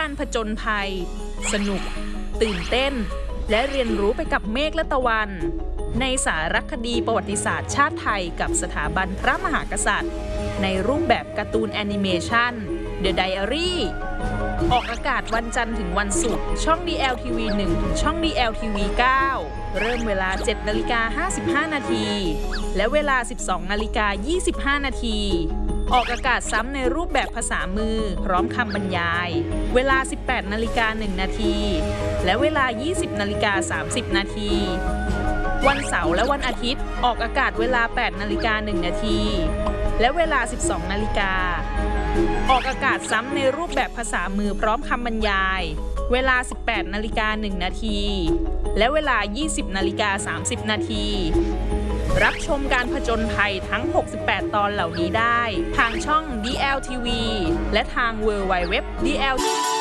การผจญภัยสนุกตื่นเต้นและเรียนรู้ไปกับเมฆและตะวันในสารคดีประวัติศาสตร์ชาติไทยกับสถาบันพระมหากษัตริย์ในรูปแบบการ์ตูนแอนิเมชัน The Diary ออกอากาศวันจันทร์ถึงวันศุกร์ช่อง DLTV 1 ถึงช่อง DLTV 9 เริ่มเวลา 7:55 นาทีและเวลา 12:25 นาทีออกอากาศซ้ำในรูปแบบภาษามือพร้อมคำบรรยายเวลา 18:01 นาทีและเวลา 20:30 นาทีวันเสาร์และวันอาทิตย์ออกอากาศเวลา 8:01 นาทีและเวลา 12 นาฬิกาออกอากาศซ้ำในรูปแบบภาษามือพร้อมคำบรรยายเวลา 18:01 นาทีและเวลา 20:30 นาทีรับชมการผจญภัยทั้ง 68 ตอนเหล่านี้ได้ทางช่อง DLTV และทาง www DL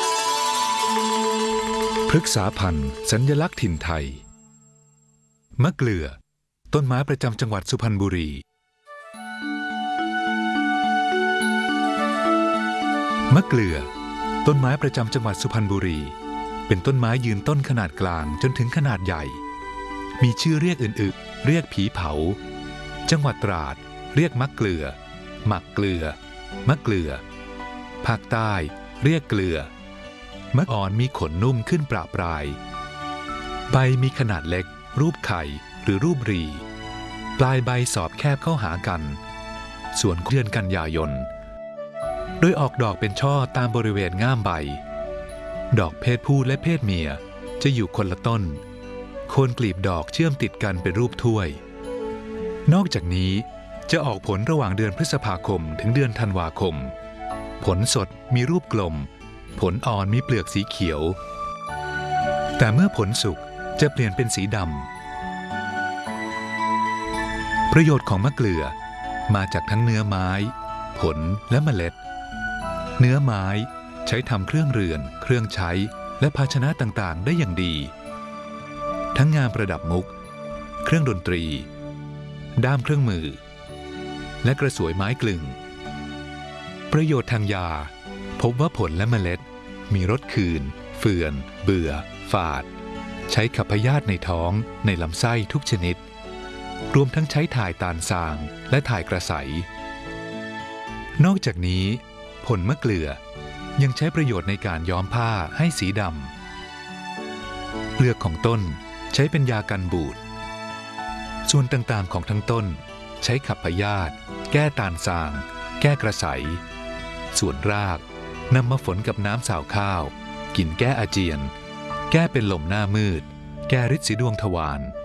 พฤกษาพันธุ์สัญลักษณ์ถิ่นไทยมะเกลือต้นไม้ประจำจังหวัดสุพรรณบุรีมะเกลือต้นไม้ประจำจังหวัดสุพรรณบุรีเป็นต้นไม้ยืนต้นขนาดกลางจนถึงขนาดใหญ่มีชื่อเรียกอื่นๆเรียกผีเผาจังหวัดตราดเรียกมะเกลือหมักเกลือมะเกลือภาคใต้เรียกเกลือมะอ่อนมีขนนุ่มขึ้นประปรายใบมีขนาดเล็กรูปไข่หรือรูปรีปลายใบสอบแคบเข้าหากันส่วนเดือนกันยายนโดยออกดอกเป็นช่อตามบริเวณง่ามใบดอกเพศผู้และเพศเมียจะอยู่คนละต้นโคนกลีบดอกเชื่อมติดกันเป็นรูปถ้วยนอกจากนี้จะออกผลระหว่างเดือนพฤษภาคมถึงเดือนธันวาคมผลสดมีรูปกลมผลอ่อนมีเปลือกสีเขียวแต่เมื่อผลสุกจะเปลี่ยนเป็นสีดำประโยชน์ของมะเกลือมาจากทั้งเนื้อไม้ผลและเมล็ดเนื้อไม้ใช้ทำเครื่องเรือนเครื่องใช้และภาชนะต่างๆได้อย่างดีทั้งงานประดับมุกเครื่องดนตรีด้ามเครื่องมือและกระสวยไม้กลึงประโยชน์ทางยาพบว่าผลและเมล็ดมีรสขื่นเฟื่อนเบื่อฝาดใช้ขับพยาธิในท้องในลำไส้ทุกชนิดรวมทั้งใช้ถ่ายตาลซางและถ่ายกระใสนอกจากนี้ผลมะเกลือยังใช้ประโยชน์ในการย้อมผ้าให้สีดำเปลือกของต้นใช้เป็นยากันบูดส่วนต่างๆของทั้งต้นใช้ขับพยาธิแก้ตาลซางแก้กระใสส่วนรากนำมาฝนกับน้ำสาวข้าวกินแก้อาเจียนแก้เป็นลมหน้ามืดแก้ฤทธิ์สีดวงทวาร